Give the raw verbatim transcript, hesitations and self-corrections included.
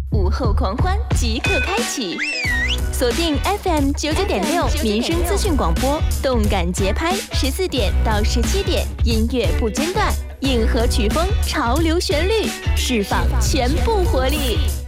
午后狂欢即刻开启，锁定 F M 九九点六民生资讯广播，动感节拍，十四点到十七点，音乐不间断，硬核曲风，潮流旋律，释放全部活力。